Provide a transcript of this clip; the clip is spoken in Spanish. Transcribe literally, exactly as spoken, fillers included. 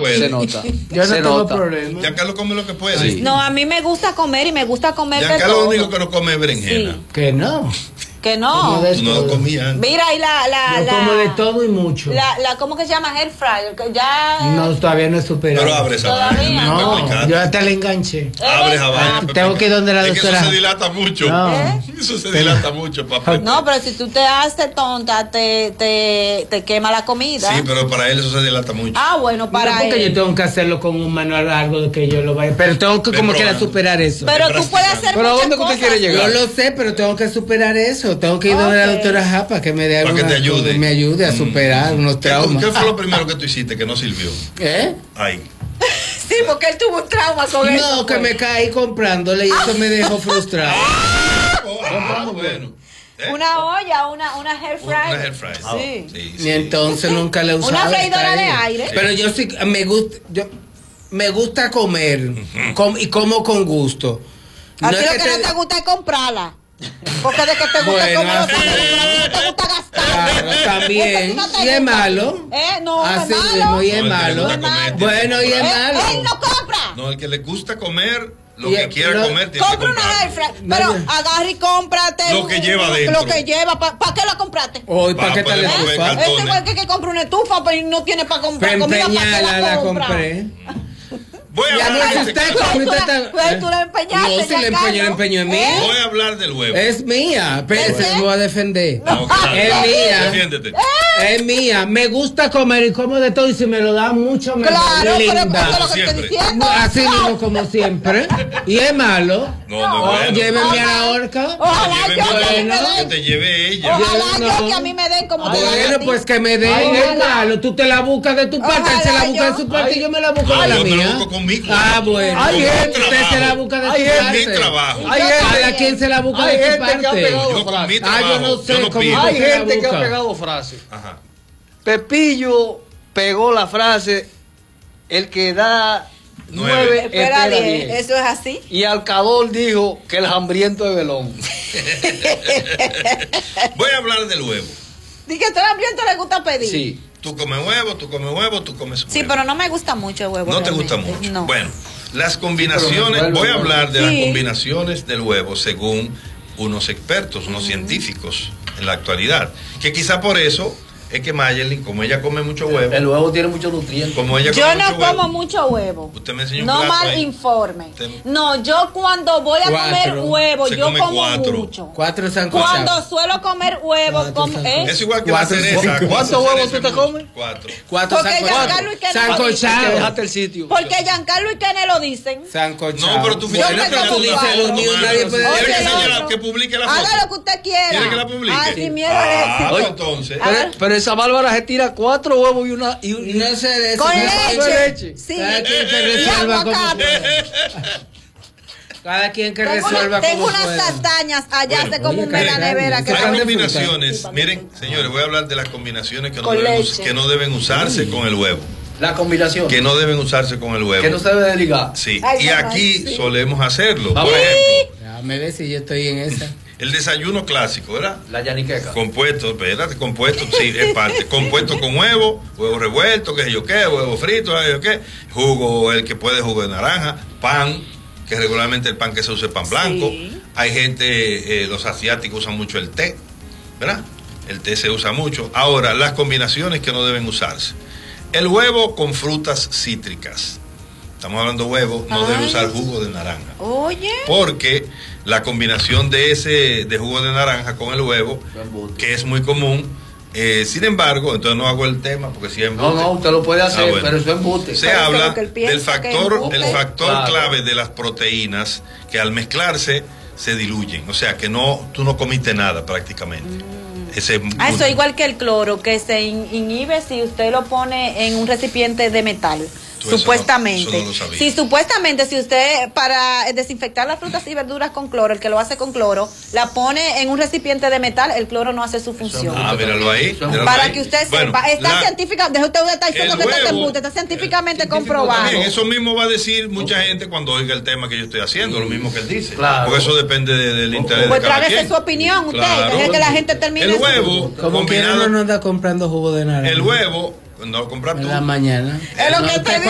puede. Se nota. Yo no Se tengo nota. problema. Giancarlo come lo que puede. Sí. No, a mí me gusta comer y me gusta comer de Giancarlo todo. lo único que no come es berenjena. Sí. Que no. Que Como no. de No lo todo. comía antes. Mira, y la, la, Yo la, como de todo y mucho. La, la, ¿cómo que se llama? Air fryer, que ya... No, todavía no he superado. Pero abre esa Todavía. vaina. No, Pepe yo hasta le enganché. Abre esa vaina. Pepe Tengo que ir donde la Es que doctora. eso se dilata mucho. No. ¿Eh? Eso se dilata mucho, papá. No, pero si tú te haces tonta, te, te, te quema la comida. Sí, pero para él eso se dilata mucho. Ah, bueno, para No, porque él. yo tengo que hacerlo con un manual largo de que yo lo vaya. Pero tengo que Ven como quiera probando. superar eso. Pero Ven tú puedes hacer ¿Pero a muchas dónde que usted cosas. quiere llegar? Yo lo sé, pero tengo que superar eso. Tengo que ir donde la Ok. doctora Japa que me dé Para que alguna- te ayude. me ayude a Mm. superar unos ¿Qué, traumas. ¿Qué fue lo primero que tú hiciste que no sirvió? ¿Eh? Ahí. Sí, porque él tuvo un trauma con eso. No, que pues. me caí comprándole y eso me dejó frustrado. Ah, bueno. ¿Eh? Una olla, una, una hair Una fryer. hair fryer. Sí. Sí, Y sí. entonces nunca le he usado. Una freidora está de ahí. aire. Pero yo sí, me gusta, yo, me gusta comer com- y como con gusto. A ti es lo que no te- te gusta es comprarla. Porque de que te gusta Bueno, comer, o sea, así no te gusta gastar. Claro, también. Porque si no te Y es gusta. malo. Eh, no, Así es malo. mismo, y es No, el que le malo. gusta comer, Bueno, y es tiene que malo. Él, él no compra. No, el que le gusta comer, lo Y que el- quiera no, comer, tiene que Compra una comprar. air fryer. No, Pero yo- agarra y cómprate. Lo un- que lleva un- dentro. Lo que lleva. ¿Para qué la compraste? Hoy, ¿para Va, qué puede tal mover estufa? cartón. Ese igual que, que compra una estufa, pero no tiene para comprar Pero comida. ¿Para qué empeñada la la compra? compré. Voy a Ya no, hablar si de usted este- come, usted Pues tú la- está- pues tú la empeñaste, No, si ya, le empeño, Carlos. el empeño es mío. ¿Eh? Voy a hablar del huevo. Es mía, pero ¿Es se qué? me va a defender. No, claro. Es mía. Defiéndete. Es mía. Me gusta comer y como de todo y si me lo da mucho me Claro, pero linda. eso es lo que estoy Siempre. diciendo. Así mismo como siempre. Y es malo. No, no, Oh, bueno. llévenme a la horca. Ojalá Lléveme yo a la que me horca, que den. te lleve ella. Ojalá Yo yo no. que a mí me den como te dan a Bueno, ti. pues que me den. Ay, Es ojalá. malo. Tú te la buscas de tu parte, él se la Ojalá busca de yo. su parte y yo me la busco No, de la yo me la mía. busco conmigo. Ah, bueno. Hay gente- Usted se la busca de hay su gente- parte. Mi trabajo. Hay Yo gente- Cada también. quien se la busca Hay de su gente que ha parte. pegado Yo con mi Ah, trabajo, yo no sé yo no cómo- pido. Hay se la gente que ha busca. pegado frases. Ajá. Pepillo pegó la frase: el que da Nueve. nueve Espera espera bien, diez. eso es así. Y Alcador dijo que el hambriento es velón. Voy a hablar del huevo. Dije que todo el hambriento le gusta pedir. Sí. Tú comes huevo, tú comes huevo, tú comes huevo. Sí, pero no me gusta mucho el huevo. No te gusta realmente. mucho. No. Bueno, las Sí, pero combinaciones, resuelve, voy a ¿no? hablar de Sí. las combinaciones del huevo según unos expertos, unos científicos en la actualidad. Que quizá por eso es que Mayerlin, como ella come mucho huevo, El huevo tiene muchos nutrientes. como ella Yo come no mucho huevo, como mucho huevo. usted me enseñó un No plato mal ahí. informe. Usted- No, yo cuando voy a comer Cuatro. huevo, Se yo come como cuatro. mucho. Cuatro sancochados. Cuando suelo comer huevo, Cuatro como, ¿eh? Es igual que la Cuatro, cereza. cinco. con ¿Cuántos la huevos cereza tú te mucho. comes? Cuatro. Cuatro Porque sancochados. Giancarlo y que no- Que Sancochados. dejaste el sitio. Porque Giancarlo y Kene lo dicen. Sancochado. No, pero tú Yo fíjate me que como tú dices cuatro. los míos, Nadie puede ¿Quiere que, decir. señala- Oye, que publique la foto? Haga lo que usted quiera. ¿Quiere que la publique? Ah, sin miedo. Ah, sí. pues entonces. A Pero, ver. pero esa Bárbara se tira cuatro huevos y una. Y, un- Y no sé de eso. Con no leche. sé. Con leche. Sí. Cada quien que Y resuelva como aguacate. pueda. Cada quien que Tengo, resuelva una- tengo como unas pueda. castañas allá, Bueno, hace como oye, un mes en la Carmen, nevera. Que ¿qué Hay pan de combinaciones, fruta? miren, señores, voy a hablar de las combinaciones que no, Con deben, us- leche. que no deben usarse con el huevo. La combinación. Que no deben usarse con el huevo. Que no se debe de ligar. Sí, Ay, y no, aquí sí. solemos hacerlo. Vamos. Por ejemplo, Déjame ver si yo estoy en esa. el desayuno clásico, ¿verdad? La yaniqueca. Compuesto, espérate, compuesto, sí, es parte. Compuesto con huevo, huevo revuelto, qué sé yo qué, huevo frito, qué sé yo qué, jugo, el que puede jugo de naranja, pan, que regularmente el pan que se usa es pan blanco. Sí. Hay gente, eh, los asiáticos usan mucho el té, ¿verdad? El té se usa mucho. Ahora, las combinaciones que no deben usarse. El huevo con frutas cítricas. Estamos hablando de huevo, no debe Ay. usar jugo de naranja. Oye. Porque la combinación de ese de jugo de naranja con el huevo, que es muy común, eh, sin embargo, entonces no hago el tema porque si es No, no, usted lo puede hacer, Ah, bueno. pero eso es embute. se Pero eso es habla lo que él piensa, del que factor, embute. el factor Claro. clave de las proteínas que al mezclarse se diluyen, o sea que no, tú no comiste nada prácticamente. Ese es Ah, eso un- es igual que el cloro, que se in- inhibe si usted lo pone en un recipiente de metal. Tú eso no- Supuestamente. eso no lo sabía. Sí, supuestamente, si usted para desinfectar las frutas y verduras con cloro, el que lo hace con cloro, la pone en un recipiente de metal, el cloro no hace su función. Ah, míralo ahí. míralo Para ahí. que usted Bueno, sepa, está la- científica, deje usted de estar diciendo el que está huevo- embuste, está científicamente eh, comprobado. Bien, eso mismo va a decir mucha gente cuando oiga el tema que yo estoy haciendo, lo mismo que él dice. Claro. Porque eso depende de- del interés Pues de cada tráguese quien. su opinión, usted, Claro. deje que la gente termine El su- huevo, Como quiera combinado, uno no anda comprando jugo de naranja. el huevo, no comprar En tú. la mañana. Es lo No, que usted te